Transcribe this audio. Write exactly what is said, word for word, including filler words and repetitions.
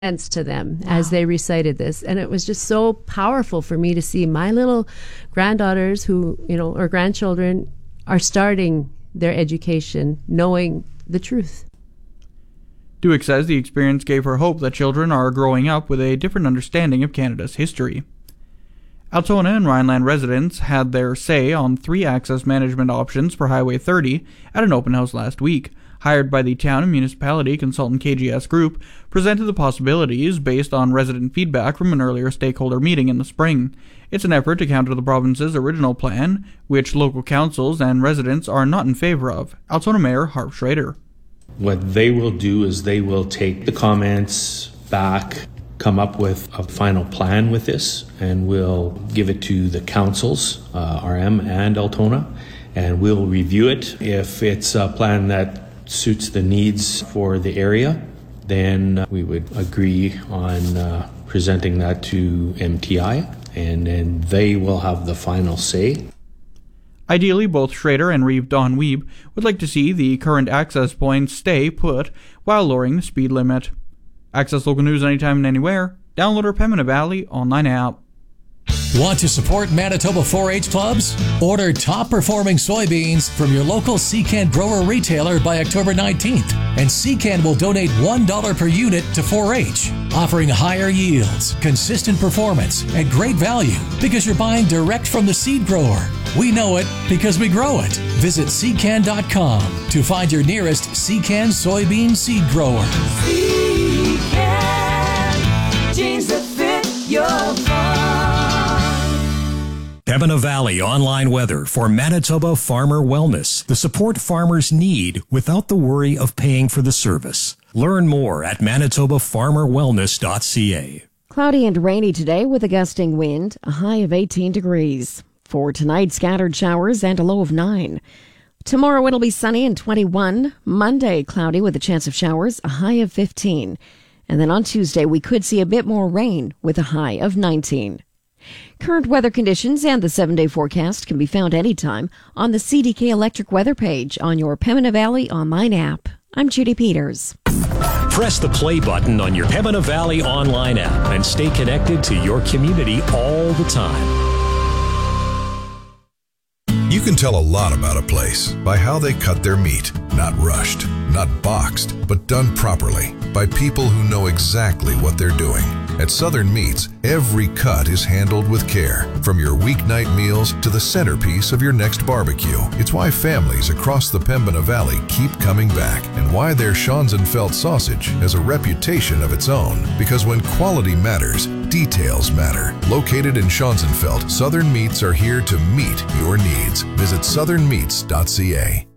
sense to them wow. as they recited this. And it was just so powerful for me to see my little granddaughters who, you know, or grandchildren are starting their education knowing the truth. Duick says the experience gave her hope that children are growing up with a different understanding of Canada's history. Altona and Rhineland residents had their say on three access management options for Highway thirty at an open house last week. Hired by the town and municipality consultant K G S Group, presented the possibilities based on resident feedback from an earlier stakeholder meeting in the spring. It's an effort to counter the province's original plan, which local councils and residents are not in favor of. Altona Mayor Harp Schrader. What they will do is they will take the comments back, come up with a final plan with this, and we'll give it to the councils, uh, R M and Altona, and we'll review it. If it's a plan that suits the needs for the area, then uh, we would agree on uh, presenting that to M T I, and then they will have the final say. Ideally, both Schrader and Reeve Don Weeb would like to see the current access points stay put while lowering the speed limit. Access local news anytime and anywhere. Download our Pembina Valley online app. Want to support Manitoba four H clubs? Order top-performing soybeans from your local Secan grower retailer by October nineteenth, and Secan will donate one dollar per unit to four H, offering higher yields, consistent performance, and great value because you're buying direct from the seed grower. We know it because we grow it. Visit secan dot com to find your nearest Secan soybean seed grower. Secan, jeans that fit your farm. Pembina Valley online weather for Manitoba Farmer Wellness. The support farmers need without the worry of paying for the service. Learn more at manitoba farmer wellness dot c a. Cloudy and rainy today with a gusting wind, a high of eighteen degrees. For tonight, scattered showers and a low of nine. Tomorrow it'll be sunny and twenty-one. Monday, cloudy with a chance of showers, a high of fifteen. And then on Tuesday, we could see a bit more rain with a high of nineteen. Current weather conditions and the seven-day forecast can be found anytime on the C D K Electric weather page on your Pembina Valley online app. I'm Judy Peters. Press the play button on your Pembina Valley online app and stay connected to your community all the time. You can tell a lot about a place by how they cut their meat. Not rushed, not boxed, but done properly by people who know exactly what they're doing. At Southern Meats, every cut is handled with care, from your weeknight meals to the centerpiece of your next barbecue. It's why families across the Pembina Valley keep coming back, and why their Schonzenfeld sausage has a reputation of its own. Because when quality matters, details matter. Located in Schonzenfeld, Southern Meats are here to meet your needs. Visit southern meats dot c a.